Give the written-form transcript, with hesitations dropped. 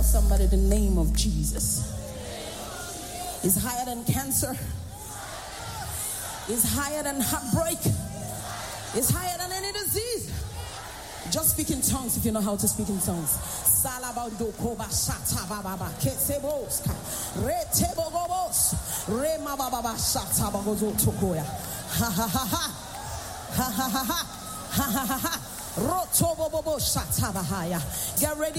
Tell somebody the name of Jesus is higher than cancer, is higher than heartbreak, is higher than any disease. Just speak in tongues if you know how to speak in tongues. Salabando koba shata baba kesebos retebogobos rema baba shata bagozo tokoya ha ha ha ha ha ha ha ha ha ha ha rotobobo shata bahaya. Get ready.